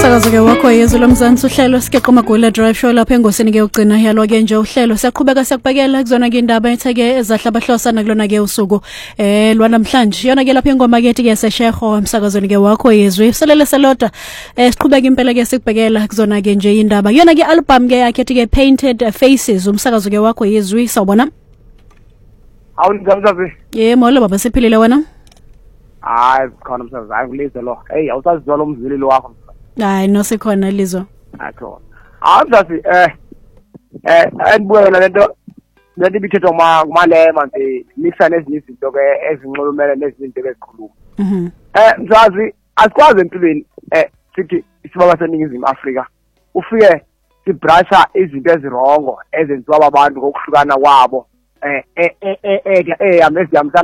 Umsakazo ke wakho yezwe lomzansi uhlelo Sigeqo Magula Drive Show lapha engosini ke ugcina yalo ke nje uhlelo siyaqhubeka siyakubhekela kuzona ke indaba etheke ezahlabahlosa kulona ke usuku lwanamhlanje yona ke lapha ingoma ke ethi ke sesheho umsakazweni ke wakho yezwe selele seloda siqhubeka impela ke sikubhekela kuzona ke nje indaba yona ke album ke yakhe ethi ke Painted Faces umsakazo ke wakho yezwe sawubona awunizamzazi molo baba siphilile wena hayi khona msazi angilize lo hey awusazizwa lo mzililo wakho hayi no sikhona lizo akho msazi andibuye lento ibithethwa kumalema nje mixa nezinye izinto ke ezinxulumene nezinto ezikhuluma msazi asikwazi empilweni sithi sibaba seningizimu Afrika ufike sibrasha izinto ezirongo ezenziwa abantu ngokuhlukana kwabo amaziyamsa